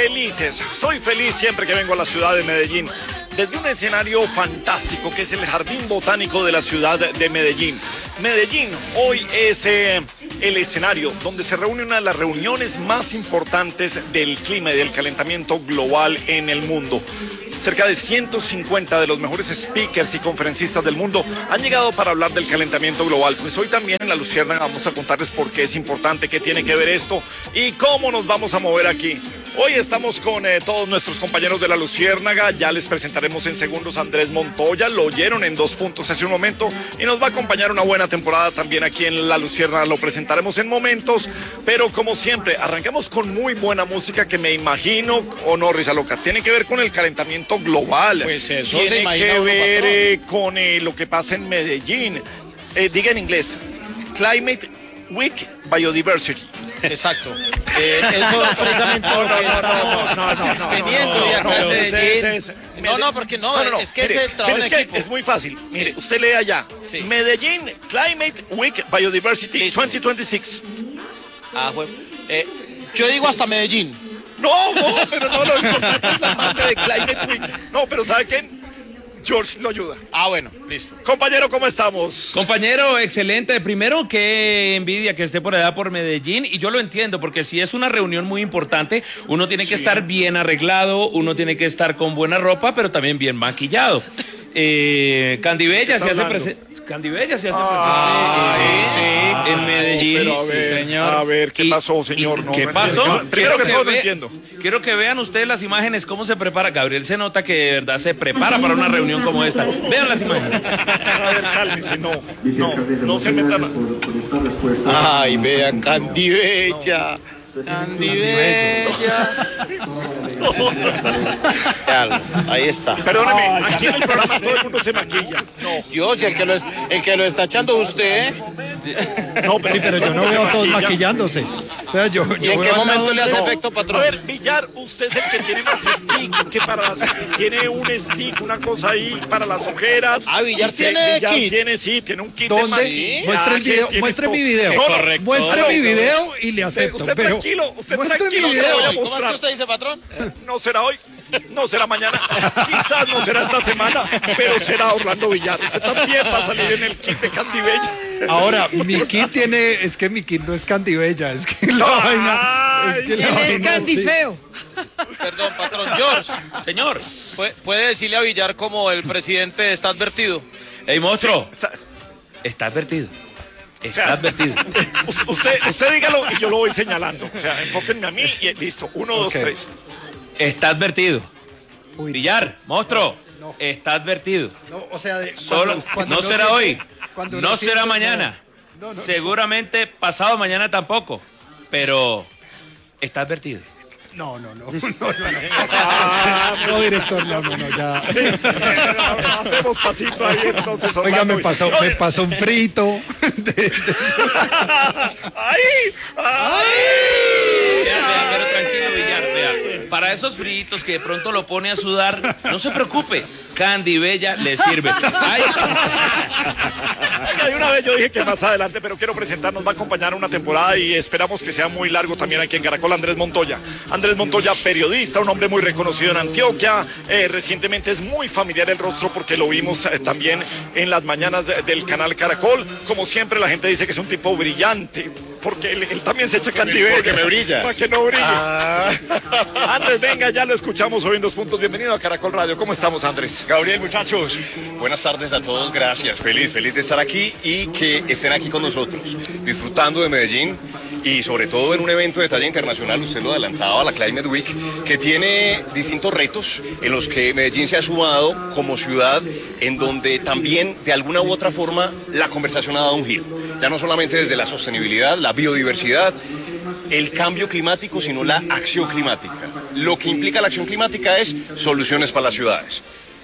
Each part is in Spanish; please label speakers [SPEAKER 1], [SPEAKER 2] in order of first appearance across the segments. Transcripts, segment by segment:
[SPEAKER 1] felices. Soy feliz siempre que vengo a la ciudad de Medellín. Desde un escenario fantástico que es el Jardín Botánico de la ciudad de Medellín. Medellín hoy es el escenario donde se reúne una de las reuniones más importantes del clima y del calentamiento global en el mundo. Cerca de 150 de los mejores speakers y conferencistas del mundo han llegado para hablar del calentamiento global. Pues hoy también en La Luciérnaga vamos a contarles por qué es importante, qué tiene que ver esto y cómo nos vamos a mover aquí. Hoy estamos con todos nuestros compañeros de La Luciérnaga. Ya les presentaremos en segundos a Andrés Montoya. Lo oyeron en 2 puntos hace un momento y nos va a acompañar una buena temporada también aquí en La Luciérnaga. Lo presentaremos en momentos, pero como siempre, arrancamos con muy buena música que me imagino, o no, Risa Loca, tiene que ver con el calentamiento global.
[SPEAKER 2] Pues eso
[SPEAKER 1] tiene que ver con lo que pasa en Medellín. Diga en inglés, Climate Week Biodiversity.
[SPEAKER 2] Exacto. Eso precisamente
[SPEAKER 1] No.
[SPEAKER 2] Teniendo y acá en Medellín. No, porque no, es que
[SPEAKER 1] mire,
[SPEAKER 2] ese trabajo en equipo.
[SPEAKER 1] Es muy fácil. Mire, usted lee allá.
[SPEAKER 2] Sí.
[SPEAKER 1] Medellín Climate Week Biodiversity
[SPEAKER 2] Listo.
[SPEAKER 1] 2026.
[SPEAKER 2] Yo digo hasta Medellín.
[SPEAKER 1] No, pero no, lo importante es la parte de Climate Week. No, pero ¿sabe qué? George lo ayuda.
[SPEAKER 2] Bueno, listo.
[SPEAKER 1] Compañero, ¿cómo estamos?
[SPEAKER 3] Compañero, excelente. Primero, qué envidia que esté por allá por Medellín. Y yo lo entiendo, porque si es una reunión muy importante, uno tiene que estar bien arreglado, uno tiene que estar con buena ropa, pero también bien maquillado. Candibella se hace presente. Candibella se hace presente en Medellín.
[SPEAKER 1] Pero a ver, ¿qué pasó, señor?
[SPEAKER 3] ¿Qué pasó?
[SPEAKER 1] Primero que todo no entiendo.
[SPEAKER 3] Quiero que vean ustedes las imágenes, cómo se prepara. Gabriel se nota que de verdad se prepara para una reunión como esta. Vean las imágenes.
[SPEAKER 1] A ver, cálmese, no se metan.
[SPEAKER 4] Por esta respuesta.
[SPEAKER 2] Ay, vean, Candibella. Candibella. Ahí está.
[SPEAKER 1] Perdóneme, aquí en el programa todo el mundo se maquilla.
[SPEAKER 2] Dios, y el que lo está echando usted.
[SPEAKER 1] No, pero
[SPEAKER 5] yo no veo a todos maquillándose. O sea, yo
[SPEAKER 2] ¿Y en qué momento le hace efecto,
[SPEAKER 1] A
[SPEAKER 2] patrón?
[SPEAKER 1] ver, Villar, usted es el que tiene más stick, tiene un stick, una cosa ahí para las ojeras.
[SPEAKER 2] Villar
[SPEAKER 1] Y
[SPEAKER 2] tiene
[SPEAKER 1] Villar
[SPEAKER 2] kit.
[SPEAKER 1] tiene un kit de
[SPEAKER 5] ¿Dónde?
[SPEAKER 1] maquillaje,
[SPEAKER 5] Muestre el video,
[SPEAKER 1] tiene
[SPEAKER 5] muestre
[SPEAKER 1] todo.
[SPEAKER 5] mi video.
[SPEAKER 1] No,
[SPEAKER 5] Muestre mi video y le acepto.
[SPEAKER 1] Usted
[SPEAKER 5] pero
[SPEAKER 1] tranquilo,
[SPEAKER 5] muestre mi
[SPEAKER 1] se lo
[SPEAKER 5] video.
[SPEAKER 1] voy a
[SPEAKER 2] ¿Cómo es que
[SPEAKER 1] mostrar.
[SPEAKER 2] usted dice, patrón?
[SPEAKER 1] No será hoy, no será mañana, quizás no será esta semana, pero será Orlando Villar. Usted también va a salir en el kit de Candibella.
[SPEAKER 5] Ahora, mi kit es que mi kit no es Candibella, es que la vaina. Es que la
[SPEAKER 6] Él es
[SPEAKER 5] vaina,
[SPEAKER 6] Candifeo.
[SPEAKER 2] Perdón, patrón. George,
[SPEAKER 3] Señor.
[SPEAKER 2] ¿puede decirle a Villar como el presidente está advertido?
[SPEAKER 3] Ey, monstruo.
[SPEAKER 1] Está-
[SPEAKER 3] Está advertido. Está
[SPEAKER 1] sea,
[SPEAKER 3] advertido.
[SPEAKER 1] Usted dígalo y yo lo voy señalando. O sea, enfóquenme a mí y listo. 1, 2, 3.
[SPEAKER 3] Está advertido.
[SPEAKER 5] Uy.
[SPEAKER 3] Villar, monstruo. Está advertido.
[SPEAKER 5] No, o sea,
[SPEAKER 3] No será
[SPEAKER 5] siente-
[SPEAKER 3] hoy.
[SPEAKER 5] cuando
[SPEAKER 3] No será
[SPEAKER 5] siente-
[SPEAKER 3] mañana.
[SPEAKER 5] No.
[SPEAKER 3] Seguramente pasado mañana tampoco. Pero está advertido.
[SPEAKER 5] No, director, no, ya.
[SPEAKER 1] Hacemos pasito ahí entonces.
[SPEAKER 5] Oiga,
[SPEAKER 1] Orlando.
[SPEAKER 5] me pasó un frito.
[SPEAKER 1] ¡Ay!
[SPEAKER 3] Vea, pero tranquilo, Villar, vea. Para esos fritos que de pronto lo pone a sudar, no se preocupe. Candibella le sirve. Ay.
[SPEAKER 1] Oiga, de una vez yo dije que más adelante, pero quiero presentarnos, va a acompañar una temporada y esperamos que sea muy largo también aquí en Caracol, Andrés Montoya. Andrés Montoya, periodista, un hombre muy reconocido en Antioquia. Recientemente es muy familiar el rostro porque lo vimos también en las mañanas del canal Caracol. Como siempre, la gente dice que es un tipo brillante, porque él también se echa Candibella.
[SPEAKER 2] Porque me brilla.
[SPEAKER 1] Para que no brille. Andrés, venga, ya lo escuchamos hoy en 2 puntos. Bienvenido a Caracol Radio. ¿Cómo estamos, Andrés?
[SPEAKER 7] Gabriel, muchachos, buenas tardes a todos, gracias, feliz de estar aquí y que estén aquí con nosotros, disfrutando de Medellín y sobre todo en un evento de talla internacional, usted lo adelantaba, la Climate Week, que tiene distintos retos en los que Medellín se ha sumado como ciudad, en donde también de alguna u otra forma la conversación ha dado un giro, ya no solamente desde la sostenibilidad, la biodiversidad, el cambio climático, sino la acción climática. Lo que implica la acción climática es soluciones para las ciudades.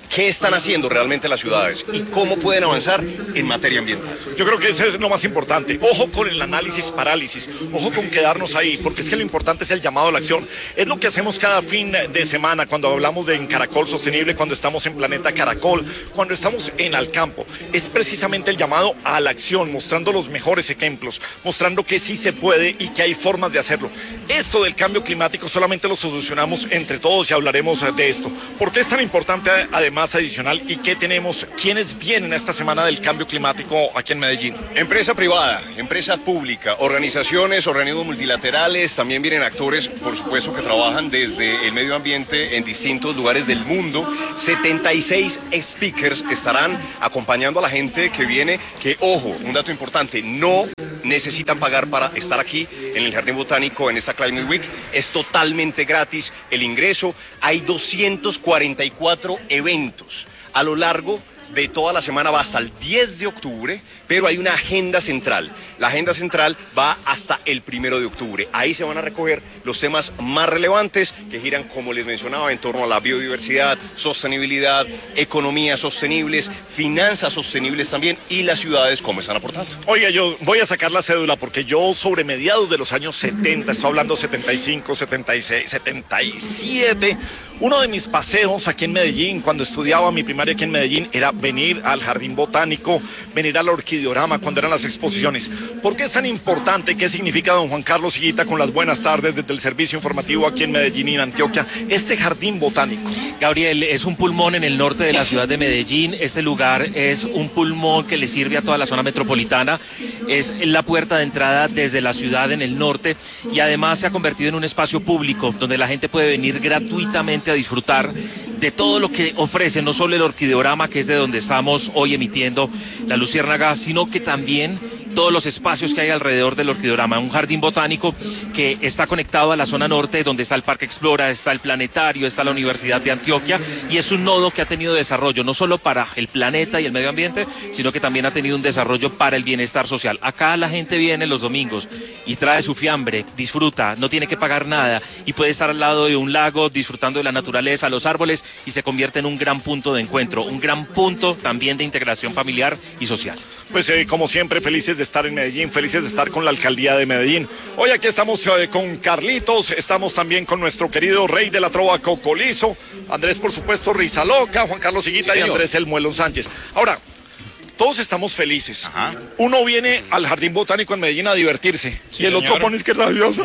[SPEAKER 7] qué están haciendo realmente las ciudades y cómo pueden avanzar en materia ambiental.
[SPEAKER 1] Yo creo que eso es lo más importante. Ojo con el análisis parálisis, ojo con quedarnos ahí, porque es que lo importante es el llamado a la acción. Es lo que hacemos cada fin de semana cuando hablamos de En Caracol Sostenible, cuando estamos en Planeta Caracol, cuando estamos en Al Campo. Es precisamente el llamado a la acción, mostrando los mejores ejemplos, mostrando que sí se puede y que hay formas de hacerlo. Esto del cambio climático solamente lo solucionamos entre todos y hablaremos de esto. ¿Por qué es tan importante además adicional y qué tenemos, quiénes vienen esta semana del cambio climático aquí en Medellín?
[SPEAKER 7] Empresa privada, empresa pública, organizaciones, organismos multilaterales, también vienen actores, por supuesto, que trabajan desde el medio ambiente en distintos lugares del mundo. 76 speakers estarán acompañando a la gente que viene, que, ojo, un dato importante, no necesitan pagar para estar aquí en el Jardín Botánico en esta Climate Week. Es totalmente gratis el ingreso. Hay 244 eventos a lo largo de toda la semana, va hasta el 10 de octubre, pero hay una agenda central. La agenda central va hasta el 1 de octubre. Ahí se van a recoger los temas más relevantes que giran, como les mencionaba, en torno a la biodiversidad, sostenibilidad, economías sostenibles, finanzas sostenibles también, y las ciudades cómo están aportando.
[SPEAKER 1] Oiga, yo voy a sacar la cédula porque yo sobre mediados de los años 70, estoy hablando 75, 76, 77, uno de mis paseos aquí en Medellín, cuando estudiaba mi primaria aquí en Medellín, era venir al Jardín Botánico, venir al Orquideorama cuando eran las exposiciones. ¿Por qué es tan importante? ¿Qué significa don Juan Carlos Higuita con las buenas tardes desde el servicio informativo aquí en Medellín y en Antioquia? Este Jardín Botánico.
[SPEAKER 6] Gabriel, es un pulmón en el norte de la ciudad de Medellín. Este lugar es un pulmón que le sirve a toda la zona metropolitana. Es la puerta de entrada desde la ciudad en el norte y además se ha convertido en un espacio público donde la gente puede venir gratuitamente a disfrutar de todo lo que ofrece, no solo el Orquideorama, que es de donde estamos hoy emitiendo La Luciérnaga, sino que también todos los espacios que hay alrededor del Orquideorama. Un jardín botánico que está conectado a la zona norte, donde está el Parque Explora, está el Planetario, está la Universidad de Antioquia, y es un nodo que ha tenido desarrollo no solo para el planeta y el medio ambiente, sino que también ha tenido un desarrollo para el bienestar social. Acá la gente viene los domingos y trae su fiambre, disfruta, no tiene que pagar nada y puede estar al lado de un lago disfrutando de la naturaleza, los árboles, y se convierte en un gran punto de encuentro, un gran punto también de integración familiar y social.
[SPEAKER 1] Pues como siempre, felices de estar en Medellín, felices de estar con la alcaldía de Medellín. Hoy aquí estamos con Carlitos, estamos también con nuestro querido rey de la trova Cocolizo, Andrés, por supuesto, Rizaloca, Juan Carlos Higuita, sí, y Andrés El Muelón Sánchez. Ahora, todos estamos felices. Ajá. Uno viene al Jardín Botánico en Medellín a divertirse, sí, y el otro pone es que es rabiosa.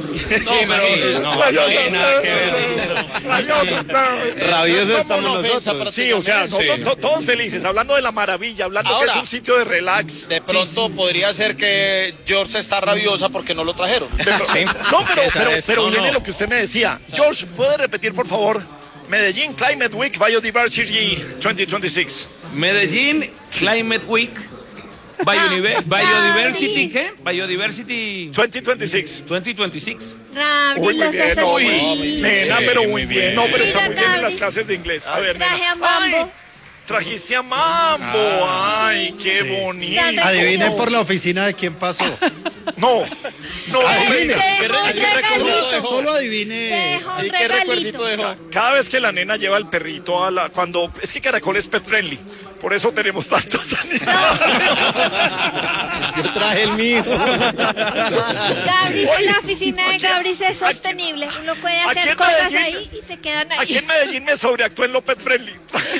[SPEAKER 2] Rabiosa estamos nosotros.
[SPEAKER 1] Sí, o sea, todos felices, hablando de la maravilla, hablando ahora, que es un sitio de relax.
[SPEAKER 2] De pronto podría ser que George está rabiosa porque no lo trajeron.
[SPEAKER 1] Sí. No, pero viene lo que usted me decía. George, ¿puede repetir, por favor? Medellín Climate Week Biodiversity 2026.
[SPEAKER 3] Medellín Climate Week Biodiversity, ¿qué? Biodiversity
[SPEAKER 1] 2026.
[SPEAKER 3] 2026.
[SPEAKER 1] Uy, muy bien, nena, pero muy bien. No, pero está muy bien en las clases de inglés. A ver,
[SPEAKER 8] traje a Mambo.
[SPEAKER 1] Trajiste a Mambo. Ay, qué bonito.
[SPEAKER 5] Adivinen por la oficina de quién pasó.
[SPEAKER 1] No.
[SPEAKER 5] Adivine.
[SPEAKER 8] Solo
[SPEAKER 5] adivine.
[SPEAKER 2] ¿Y qué recuerdito dejó?
[SPEAKER 1] Cada vez que la nena lleva el perrito cuando es que Caracol es pet friendly, por eso tenemos tantos animales.
[SPEAKER 2] Yo traje el mío.
[SPEAKER 8] Gabris, en la oficina de Gabris es sostenible. Uno puede hacer cosas ahí y se quedan ahí.
[SPEAKER 1] Aquí en Medellín me sobreactué en lo pet friendly.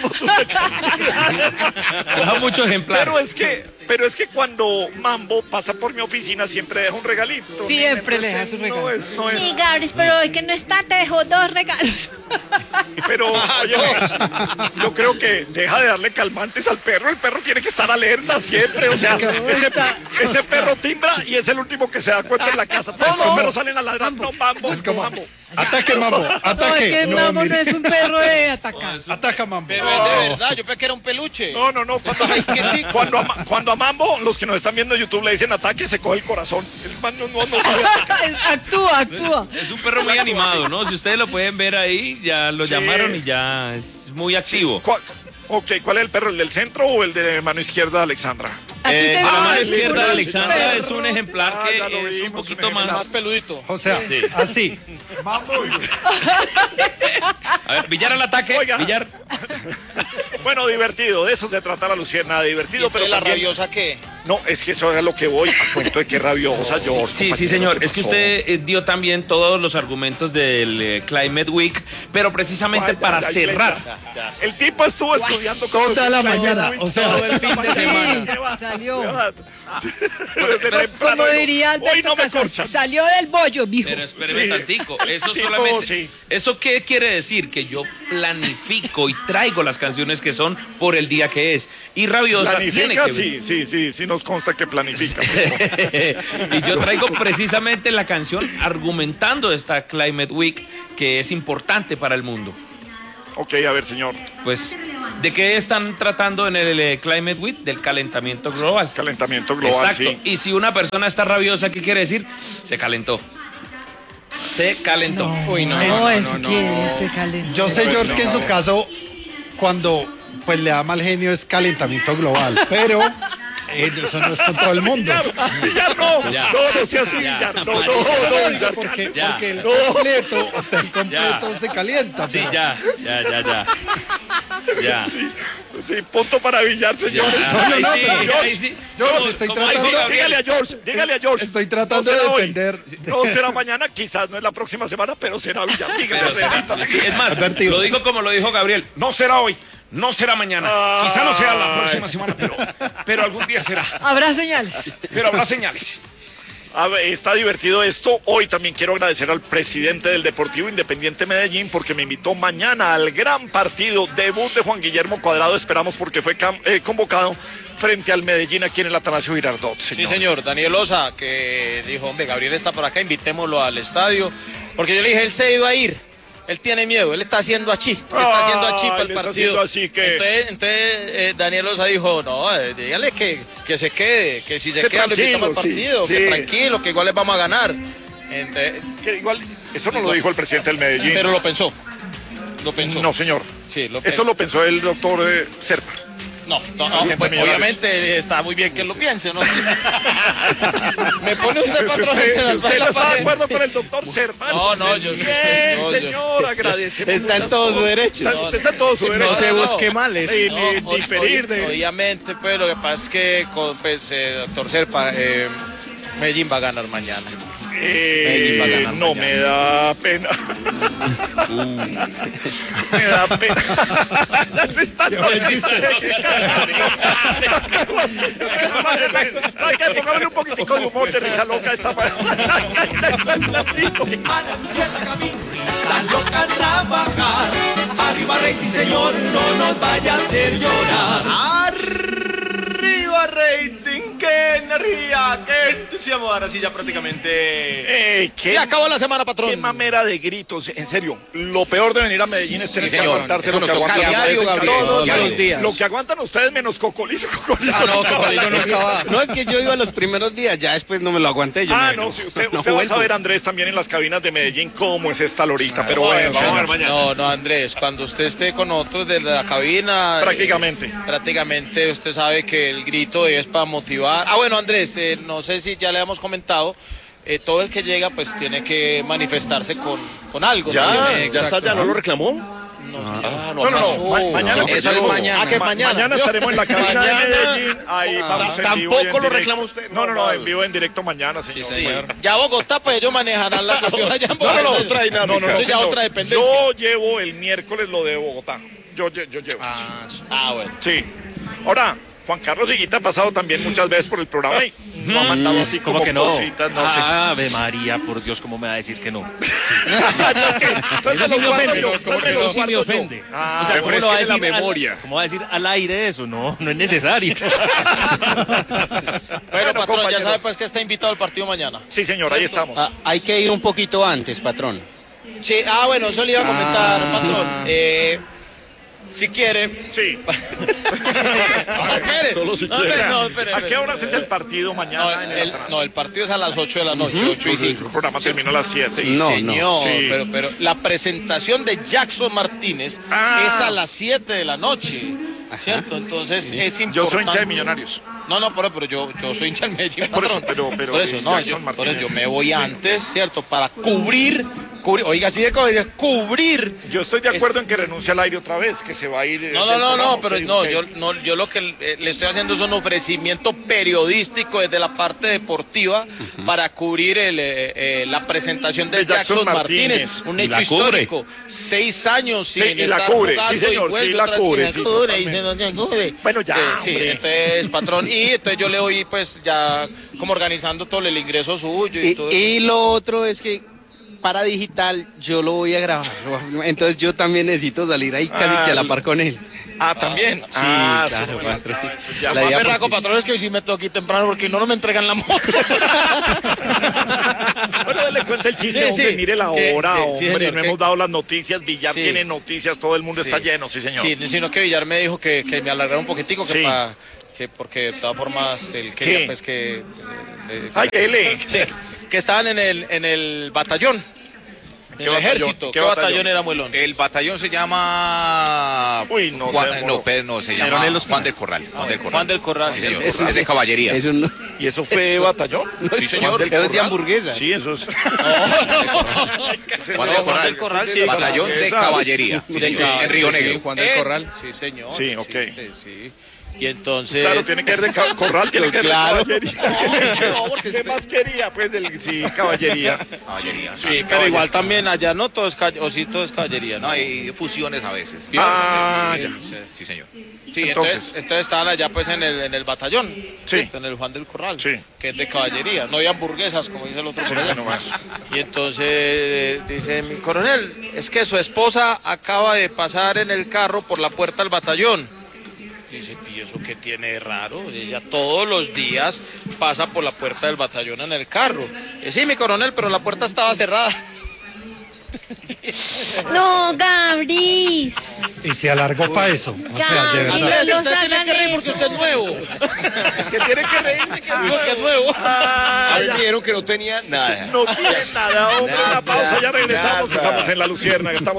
[SPEAKER 3] Deja mucho ejemplar.
[SPEAKER 1] Pero es que cuando Mambo pasa por mi oficina siempre deja un regalito.
[SPEAKER 9] Siempre le deja su regalo.
[SPEAKER 8] Sí, Gabris, pero hoy que no está te dejó 2 regalos.
[SPEAKER 1] Pero, oye, yo creo que deja de darle calmantes al perro. El perro tiene que estar alerta siempre. O sea, ese perro timbra y es el último que se da cuenta en la casa. Todos los perros salen a ladrar. No, Mambo.
[SPEAKER 5] Es como,
[SPEAKER 1] Mambo.
[SPEAKER 5] Ataque, Mambo. Ataque.
[SPEAKER 9] No, es que Mambo no es un perro de atacar.
[SPEAKER 5] Ataca, Mambo.
[SPEAKER 2] Pero es de verdad, yo pensé que era un peluche.
[SPEAKER 1] No. Cuando a Mambo, los que nos están viendo en YouTube le dicen ataque, se coge el corazón. El man no sabe atacar.
[SPEAKER 9] Actúa.
[SPEAKER 3] Es un perro muy animado, ¿no? Si ustedes lo pueden ver ahí, ya lo llamaron y ya es muy activo.
[SPEAKER 1] Sí. ¿Cuál es el perro? ¿El del centro o el de mano izquierda, Alexandra?
[SPEAKER 3] La mano izquierda de Alexandra es un ejemplar que es un poquito más
[SPEAKER 2] peludito.
[SPEAKER 5] O sea, así.
[SPEAKER 3] A ver, Villar al ataque.
[SPEAKER 1] Oiga.
[SPEAKER 3] Villar.
[SPEAKER 1] Bueno, divertido, de eso se trata la Luciérnaga, divertido, pero
[SPEAKER 2] la
[SPEAKER 1] también...
[SPEAKER 2] rabiosa qué?
[SPEAKER 1] No, es que eso es a lo que voy, a cuento de que rabiosa, George.
[SPEAKER 3] Sí, sí,
[SPEAKER 1] compañero,
[SPEAKER 3] señor.
[SPEAKER 1] ¿qué
[SPEAKER 3] Es que
[SPEAKER 1] pasó?
[SPEAKER 3] usted dio también todos los argumentos del Climate Week, pero precisamente
[SPEAKER 1] Ay,
[SPEAKER 3] para
[SPEAKER 1] ay,
[SPEAKER 3] cerrar.
[SPEAKER 1] El tipo estuvo estudiando cosas
[SPEAKER 5] Toda la
[SPEAKER 1] de
[SPEAKER 5] mañana,
[SPEAKER 1] Climate
[SPEAKER 5] o
[SPEAKER 1] Week,
[SPEAKER 5] sea,
[SPEAKER 1] todo el fin de
[SPEAKER 9] Sí,
[SPEAKER 1] semana. ¿Qué va?
[SPEAKER 9] salió.
[SPEAKER 1] ¿Qué va? Desde temprano,
[SPEAKER 9] Como diría
[SPEAKER 1] hoy
[SPEAKER 9] Alberto
[SPEAKER 1] no me
[SPEAKER 9] Casas,
[SPEAKER 1] corchan.
[SPEAKER 9] salió del bollo, mijo.
[SPEAKER 3] Pero espéreme
[SPEAKER 1] Sí.
[SPEAKER 3] tantico, eso
[SPEAKER 1] Tipo,
[SPEAKER 3] solamente,
[SPEAKER 1] sí.
[SPEAKER 3] ¿eso qué quiere decir? Que yo planifico y traigo las canciones que son por el día que es. Y Rabiosa tiene
[SPEAKER 1] Planifica,
[SPEAKER 3] que...
[SPEAKER 1] sí nos consta que planifica.
[SPEAKER 3] Y yo traigo precisamente la canción argumentando esta Climate Week que es importante para el mundo.
[SPEAKER 1] Ok, a ver, señor.
[SPEAKER 3] Pues, ¿de qué están tratando en el Climate Week? Del calentamiento global.
[SPEAKER 1] Calentamiento global,
[SPEAKER 3] Exacto.
[SPEAKER 1] sí.
[SPEAKER 3] Y si una persona está rabiosa, ¿qué quiere decir? Se calentó. Se calentó.
[SPEAKER 2] Uy,
[SPEAKER 9] No, es que se calentó.
[SPEAKER 5] Yo sé, George, que en su caso, cuando pues le da mal genio es calentamiento global, pero eso no es con todo el mundo.
[SPEAKER 1] Villar, no,
[SPEAKER 3] Ya.
[SPEAKER 1] no sea así,
[SPEAKER 3] Ya.
[SPEAKER 1] Villar, no,
[SPEAKER 5] No,
[SPEAKER 1] Villar,
[SPEAKER 5] digo, porque,
[SPEAKER 3] Ya.
[SPEAKER 5] porque el completo, o sea, el completo
[SPEAKER 3] Ya.
[SPEAKER 5] se calienta.
[SPEAKER 3] Sí,
[SPEAKER 5] pero-
[SPEAKER 3] ya. Ya.
[SPEAKER 1] Sí, punto para Villar, señores.
[SPEAKER 3] Ahí
[SPEAKER 5] no,
[SPEAKER 3] sí,
[SPEAKER 5] pero
[SPEAKER 3] ahí sí.
[SPEAKER 5] George,
[SPEAKER 3] Como-
[SPEAKER 5] estoy
[SPEAKER 3] como
[SPEAKER 5] tratando-
[SPEAKER 3] dijo Gabriel.
[SPEAKER 1] Dígale a George.
[SPEAKER 5] Estoy tratando
[SPEAKER 1] No será
[SPEAKER 5] de
[SPEAKER 1] hoy,
[SPEAKER 5] defender.
[SPEAKER 1] No será mañana, quizás no es la próxima semana, pero será Villar. Dígale,
[SPEAKER 3] Pero será-
[SPEAKER 1] repítale.
[SPEAKER 3] sí, es más,
[SPEAKER 5] Advertido.
[SPEAKER 3] lo digo como lo dijo Gabriel. No será hoy, no será mañana. Quizá no sea la próxima semana, pero algún día será.
[SPEAKER 9] Habrá señales.
[SPEAKER 3] Pero habrá señales.
[SPEAKER 1] A ver, está divertido esto. Hoy también quiero agradecer al presidente del Deportivo Independiente Medellín porque me invitó mañana al gran partido debut de Juan Guillermo Cuadrado. Esperamos porque fue convocado frente al Medellín aquí en el Atanasio Girardot.
[SPEAKER 2] Sí, señor. Daniel Osa, que dijo, hombre, Gabriel está por acá, invitémoslo al estadio. Porque yo le dije, él se iba a ir. Él tiene miedo, él está haciendo achí. Está haciendo achí para el
[SPEAKER 1] le está
[SPEAKER 2] partido.
[SPEAKER 1] haciendo así que-
[SPEAKER 2] Entonces, Daniel Osa dijo, no, dígale que se quede, que si se
[SPEAKER 1] Que
[SPEAKER 2] queda lo invitamos al
[SPEAKER 1] tranquilo, sí,
[SPEAKER 2] partido,
[SPEAKER 1] sí.
[SPEAKER 2] que tranquilo, que igual les vamos a ganar. Entonces,
[SPEAKER 1] Que igual, eso no lo dijo el presidente del Medellín.
[SPEAKER 2] pero lo pensó. Lo pensó.
[SPEAKER 1] No, señor.
[SPEAKER 2] Sí,
[SPEAKER 1] Eso lo pensó el doctor Serpa.
[SPEAKER 2] No,
[SPEAKER 1] Presidente
[SPEAKER 2] pues,
[SPEAKER 1] Millonarios.
[SPEAKER 2] obviamente está muy bien que él lo piense, ¿no? Me pone usted,
[SPEAKER 1] Si
[SPEAKER 2] patrón,
[SPEAKER 1] usted,
[SPEAKER 2] entre
[SPEAKER 1] si
[SPEAKER 2] la
[SPEAKER 1] usted
[SPEAKER 2] espalda y
[SPEAKER 1] no
[SPEAKER 2] la
[SPEAKER 1] está de
[SPEAKER 2] pared.
[SPEAKER 1] acuerdo con el doctor Serpa.
[SPEAKER 2] No, yo
[SPEAKER 1] Bien, señor, agradecemos.
[SPEAKER 10] Está en
[SPEAKER 1] muchas
[SPEAKER 10] todo su
[SPEAKER 1] cosas.
[SPEAKER 10] derecho.
[SPEAKER 1] Usted está en todo su derecho.
[SPEAKER 10] No se
[SPEAKER 2] no.
[SPEAKER 10] busque males.
[SPEAKER 1] Y
[SPEAKER 2] No,
[SPEAKER 1] diferir de...
[SPEAKER 2] obviamente, pues lo que pasa es que doctor Serpa, Medellín va a ganar mañana. Medellín va a ganar
[SPEAKER 1] no,
[SPEAKER 2] mañana.
[SPEAKER 1] me da pena. Me da pena. ¿Sabe qué? Póngame un poquitico de humor de risa loca esta
[SPEAKER 11] Loca trabajar, arriba rating señor, no nos vaya a hacer llorar. Arriba rating, qué energía, qué entusiasmo. Ahora sí ya prácticamente
[SPEAKER 2] Se acabó la semana, patrón.
[SPEAKER 1] Qué mamera de gritos, en serio. Lo peor de venir a Medellín es tener que
[SPEAKER 2] señor.
[SPEAKER 1] aguantarse
[SPEAKER 2] Eso
[SPEAKER 1] lo que
[SPEAKER 2] nos toca
[SPEAKER 1] aguantan
[SPEAKER 2] diario,
[SPEAKER 1] ustedes.
[SPEAKER 2] Gabriel,
[SPEAKER 1] Todos
[SPEAKER 2] los días.
[SPEAKER 1] Lo que aguantan ustedes menos Cocolizo.
[SPEAKER 2] Cocolillo no estaba.
[SPEAKER 10] No, es que yo iba los primeros días, ya después no me lo aguanté. Yo me-
[SPEAKER 1] No, sí, usted
[SPEAKER 10] no
[SPEAKER 1] va a
[SPEAKER 10] vuelvo.
[SPEAKER 1] saber, Andrés, también en las cabinas de Medellín cómo es esta lorita. Pero bueno, vamos a ver mañana.
[SPEAKER 2] No, Andrés, cuando usted esté con nosotros de la cabina. Prácticamente usted sabe que el grito es para motivar. Bueno, Andrés, no sé si ya le hemos comentado. Todo el que llega pues tiene que manifestarse con algo.
[SPEAKER 10] Ya,
[SPEAKER 2] ¿no?
[SPEAKER 10] ya está, ya no lo reclamó.
[SPEAKER 1] Mañana
[SPEAKER 10] Eso es mañana.
[SPEAKER 2] que mañana.
[SPEAKER 1] Mañana estaremos en la cabina de Medellín. Ahí vamos en vivo y en
[SPEAKER 10] Tampoco lo
[SPEAKER 1] directo.
[SPEAKER 10] reclama usted.
[SPEAKER 1] No, en vivo, en directo mañana, señor.
[SPEAKER 2] Sí. Ya Bogotá, pues ellos manejarán la cuestión allá en Bogotá.
[SPEAKER 1] No,
[SPEAKER 2] Eso ya
[SPEAKER 1] señor.
[SPEAKER 2] otra dependencia.
[SPEAKER 1] Yo llevo el miércoles lo de Bogotá. Yo llevo.
[SPEAKER 2] Bueno.
[SPEAKER 1] Sí. Ahora, Juan Carlos Higuita ha pasado también muchas veces por el programa y no ha mandado así como
[SPEAKER 6] ¿Cómo que no?
[SPEAKER 1] cositas, no sé.
[SPEAKER 6] Ave María, por Dios, ¿cómo me va a decir que no?
[SPEAKER 1] Eso sí me ofende.
[SPEAKER 6] Eso sí me ofende. O sea, ¿cómo lo va a decir
[SPEAKER 10] la memoria.
[SPEAKER 6] ¿Cómo va a decir al aire eso? No, no es necesario.
[SPEAKER 2] Bueno, patrón,
[SPEAKER 1] compañero.
[SPEAKER 2] ya sabe pues que está invitado al partido mañana.
[SPEAKER 1] Sí, señor, ahí estamos.
[SPEAKER 10] Hay que ir un poquito antes, patrón.
[SPEAKER 2] Sí, bueno, eso le iba a comentar, patrón. Si quiere.
[SPEAKER 1] Sí.
[SPEAKER 2] Espere.
[SPEAKER 1] Solo si
[SPEAKER 2] No,
[SPEAKER 1] quiere.
[SPEAKER 2] espere, no, espere,
[SPEAKER 1] ¿A qué horas es el partido mañana? en el Atanasio?
[SPEAKER 2] El partido es a las 8 de la noche, 8 y 5.
[SPEAKER 1] El programa termina a las 7.
[SPEAKER 2] Sí, señor,
[SPEAKER 1] Sí.
[SPEAKER 2] pero la presentación de Jackson Martínez es a las 7 de la noche, ¿cierto? Entonces es importante.
[SPEAKER 1] Yo soy hincha de Millonarios.
[SPEAKER 2] No, pero yo soy hincha del Medellín,
[SPEAKER 1] Por eso,
[SPEAKER 2] patrón.
[SPEAKER 1] pero
[SPEAKER 2] por eso, no,
[SPEAKER 1] Jackson
[SPEAKER 2] por eso
[SPEAKER 1] Martínez,
[SPEAKER 2] yo me
[SPEAKER 1] sí.
[SPEAKER 2] voy
[SPEAKER 1] Sí.
[SPEAKER 2] antes, ¿cierto? Para cubrir Oiga, así de cubrir.
[SPEAKER 1] Yo estoy de acuerdo en que renuncie al aire otra vez, que se va a ir.
[SPEAKER 2] Yo lo que le estoy haciendo es un ofrecimiento periodístico desde la parte deportiva para cubrir la presentación de Jackson Martínez, un hecho histórico. 6 años sin
[SPEAKER 1] estar jugando. Sí, señor, sí la cubre.
[SPEAKER 2] Bueno, ya. Sí, entonces, patrón, y entonces yo le voy pues ya como organizando todo el ingreso suyo y todo.
[SPEAKER 10] Y lo otro es que para digital yo lo voy a grabar, entonces yo también necesito salir ahí casi que a la par con él.
[SPEAKER 1] ¿También?
[SPEAKER 10] Sí, claro, patrón.
[SPEAKER 2] Lo más berraco, patrón, es que hoy sí me tengo que ir temprano porque no me entregan la moto.
[SPEAKER 1] Bueno, dale cuenta el chiste, hombre, mire la hora, hombre, no hemos dado las noticias, Villar tiene noticias, todo el mundo está lleno, sí señor.
[SPEAKER 2] Sí, sino que Villar me dijo que me alargara un poquitico, porque de todas formas él quería pues que... que estaban en el batallón. ¿En el ejército? ¿Qué batallón era, Muelón?
[SPEAKER 12] El batallón se llama...
[SPEAKER 1] Uy, no sé.
[SPEAKER 12] Se llama Juan del Corral.
[SPEAKER 2] Juan del Corral.
[SPEAKER 12] Sí, señor. Es de caballería.
[SPEAKER 1] ¿Y eso fue batallón?
[SPEAKER 12] Sí, señor.
[SPEAKER 10] Es de hamburguesa.
[SPEAKER 1] Sí, eso es.
[SPEAKER 12] Juan del Corral, sí. Batallón de caballería. En Río Negro.
[SPEAKER 2] Juan del Corral. Sí, señor.
[SPEAKER 1] Sí, ok.
[SPEAKER 2] Sí. Y entonces...
[SPEAKER 1] Claro, tiene que ver de corral, tiene que ver de caballería.
[SPEAKER 2] ¿Qué
[SPEAKER 1] más quería? Pues caballería.
[SPEAKER 12] Caballería.
[SPEAKER 2] Sí, pero igual también allá no todo es caballería, o sí todo es caballería, ¿no?
[SPEAKER 12] No, hay fusiones a veces. Sí, señor.
[SPEAKER 2] Sí, entonces estaban allá pues en el batallón, en el Juan del Corral, que es de caballería. No hay hamburguesas, como dice el otro por allá. Y entonces dice mi coronel, es que su esposa acaba de pasar en el carro por la puerta del batallón. Dice, ¿y eso qué tiene de raro? Ella todos los días pasa por la puerta del batallón en el carro. Sí, mi coronel, pero la puerta estaba cerrada.
[SPEAKER 8] No, Gabris.
[SPEAKER 5] Y se alargó para eso. O sea, de verdad.
[SPEAKER 2] Andrés, usted tiene que reír porque usted es nuevo.
[SPEAKER 1] Es que tiene que reírse
[SPEAKER 2] porque es nuevo.
[SPEAKER 7] A mí me dijeron que no tenía nada.
[SPEAKER 1] No tiene nada, hombre. Una pausa, ya regresamos. Estamos en La Luciérnaga.